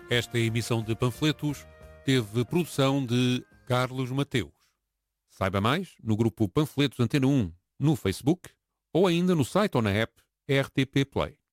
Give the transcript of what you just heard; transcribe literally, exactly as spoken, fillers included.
Esta emissão de panfletos teve produção de Carlos Mateus. Saiba mais no grupo Panfletos Antena um no Facebook ou ainda no site ou na app R T P Play.